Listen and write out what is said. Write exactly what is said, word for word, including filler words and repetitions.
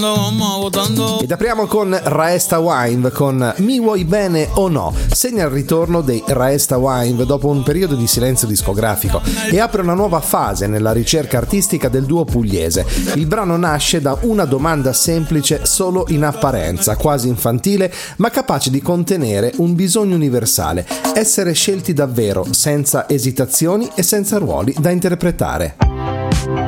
Ed apriamo con Raesta Wine con Mi vuoi bene o no? Segna il ritorno dei Raesta Wine dopo un periodo di silenzio discografico e apre una nuova fase nella ricerca artistica del duo pugliese. Il brano nasce da una domanda semplice solo in apparenza, quasi infantile, ma capace di contenere un bisogno universale: essere scelti davvero, senza esitazioni e senza ruoli da interpretare.